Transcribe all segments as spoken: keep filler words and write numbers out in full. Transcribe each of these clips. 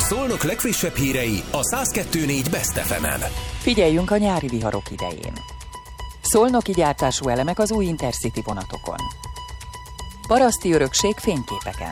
Szolnok legfrissebb hírei a száz kettő négy Best ef emen. Figyeljünk a nyári viharok idején. Szolnoki gyártású elemek az új Intercity vonatokon. Paraszti örökség fényképeken.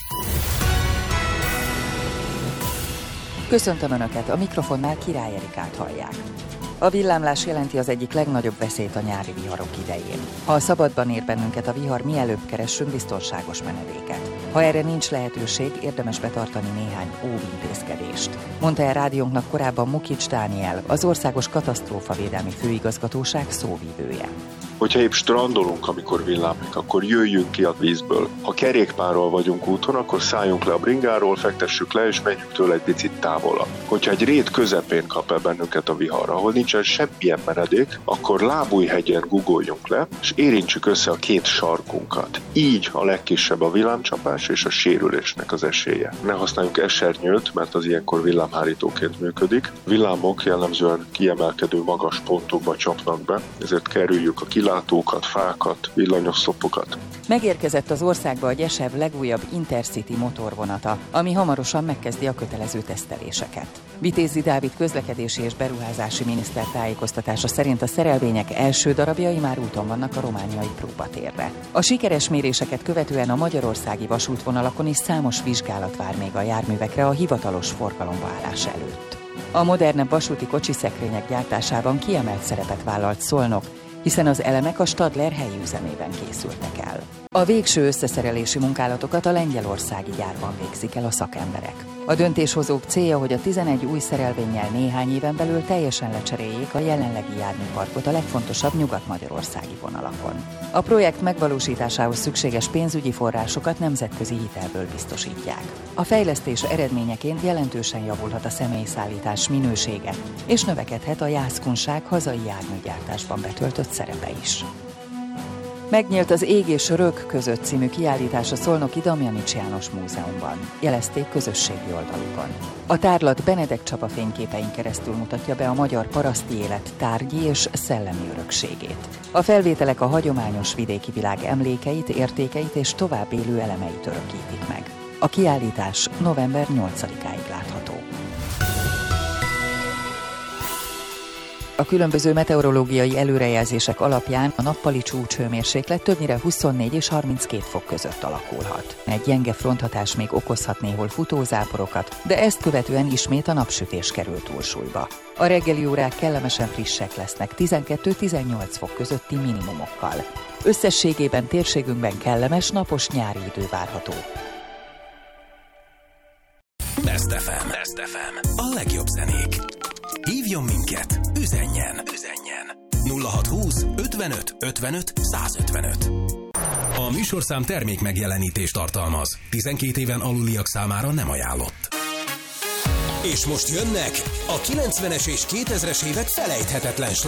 Köszöntöm Önöket, a mikrofonnál Király Erikát hallják. A villámlás jelenti az egyik legnagyobb veszélyt a nyári viharok idején. Ha a szabadban ér bennünket a vihar, mielőbb keressünk biztonságos menedéket. Ha erre nincs lehetőség, érdemes betartani néhány óvintézkedést. Mondta el rádiónknak korábban Mukics Dániel, az Országos Katasztrófavédelmi Főigazgatóság szóvivője. Hogyha épp strandolunk, amikor villámlik, akkor jöjjünk ki a vízből. Ha kerékpárral vagyunk úton, akkor szálljunk le a bringáról, fektessük le, és menjünk tőle egy picit távolabb. Hogyha egy rét közepén kap el bennünket a vihar, ahol nincsen semmilyen menedék, akkor Lábújhegyen guggoljunk le, és érintsük össze a két sarkunkat. Így a legkisebb a villámcsapás és a sérülésnek az esélye. Ne használjunk esernyőt, mert az ilyenkor villámhárítóként működik. Villámok jellemzően kiemelkedő magas pontokba csapnak be, ezért kerüljük a kilátókat, fákat, villanyoszlopokat. Megérkezett az országba a Gyesev legújabb Intercity motorvonata, ami hamarosan megkezdi a kötelező teszteléseket. Vitézi Dávid közlekedési és beruházási miniszter tájékoztatása szerint a szerelvények első darabjai már úton vannak a romániai próbatérre. A sikeres méréseket követően a magyarországi vasútvonalakon is számos vizsgálat vár még a járművekre a hivatalos forgalomba állás előtt. A modernebb vasúti kocsiszekrények gyártásában kiemelt szerepet vállalt Szolnok, hiszen az elemek a Stadler helyi üzemében készültek el. A végső összeszerelési munkálatokat a lengyelországi gyárban végzik el a szakemberek. A döntéshozók célja, hogy a tizenegy új szerelvénnyel néhány éven belül teljesen lecseréljék a jelenlegi járműparkot a legfontosabb nyugat-magyarországi vonalakon. A projekt megvalósításához szükséges pénzügyi forrásokat nemzetközi hitelből biztosítják. A fejlesztés eredményeként jelentősen javulhat a személyszállítás minősége, és növekedhet a jászkunság hazai járműgyártásban betöltött szerepe is. Megnyílt az Ég és Rög között című kiállítás a szolnoki Damjanics János Múzeumban, jelezték közösségi oldalukon. A tárlat Benedek Csaba fényképein keresztül mutatja be a magyar paraszti élet tárgyi és szellemi örökségét. A felvételek a hagyományos vidéki világ emlékeit, értékeit és tovább élő elemeit örökítik meg. A kiállítás november nyolcadikáig látható. A különböző meteorológiai előrejelzések alapján a nappali csúcshőmérséklet többnyire huszonnégy és harminckét fok között alakulhat. Egy gyenge fronthatás még okozhat néhol futózáporokat, de ezt követően ismét a napsütés kerül túlsúlyba. A reggeli órák kellemesen frissek lesznek tizenkettő-tizennyolc fok közötti minimumokkal. Összességében térségünkben kellemes napos nyári idő várható. Best ef em. Best ef em. A legjobb zenék. Hívjon minket, üzenjen, üzenjen. nulla hat húsz ötvenöt ötvenöt százötvenöt. A műsorszám termék megjelenítést tartalmaz. tizenkét éven aluliak számára nem ajánlott. És most jönnek a kilencvenes és kétezres évek felejthetetlen slágerei.